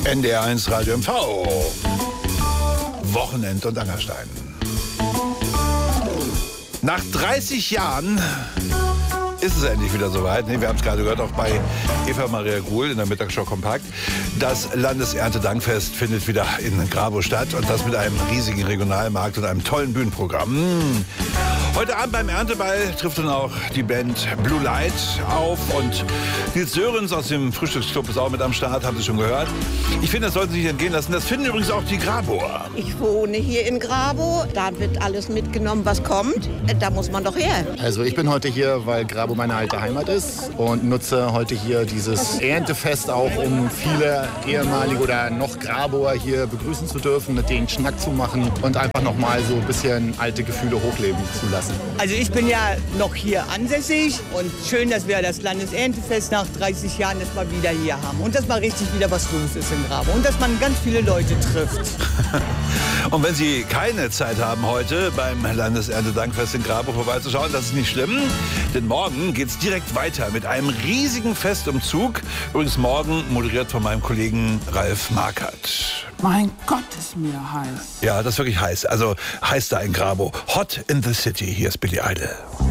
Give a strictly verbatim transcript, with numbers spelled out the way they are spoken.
N D R eins Radio M V. Wochenend und Angerstein. Nach dreißig Jahren ist es endlich wieder soweit. Wir haben es gerade gehört, auch bei Eva Maria Gruhl in der Mittagsshow Kompakt. Das Landeserntedankfest findet wieder in Grabow statt und das mit einem riesigen Regionalmarkt und einem tollen Bühnenprogramm. Heute Abend beim Ernteball trifft dann auch die Band Blue Light auf und Nils Sörens aus dem Frühstücksclub ist auch mit am Start, haben Sie schon gehört. Ich finde, das sollten Sie sich entgehen lassen. Das finden übrigens auch die Grabower. Ich wohne hier in Grabow, da wird alles mitgenommen, was kommt. Da muss man doch her. Also ich bin heute hier, weil Grabow meine alte Heimat ist und nutze heute hier dieses Erntefest auch, um viele ehemalige oder noch Grabower hier begrüßen zu dürfen, mit denen Schnack zu machen und einfach nochmal so ein bisschen alte Gefühle hochleben zu lassen. Also ich bin ja noch hier ansässig und schön, dass wir das Landeserntefest nach dreißig Jahren das mal wieder hier haben und dass mal richtig wieder was los ist in Grabow und dass man ganz viele Leute trifft. Und wenn Sie keine Zeit haben, heute beim Landeserntedankfest in Grabow vorbeizuschauen, das ist nicht schlimm, denn morgen geht es direkt weiter mit einem riesigen Festumzug. Übrigens morgen moderiert von meinem Kollegen Ralf Markert. Mein Gott, ist mir heiß. Ja, das ist wirklich heiß. Also heiß da in Grabow. Hot in the City. Hier ist Billy Idol.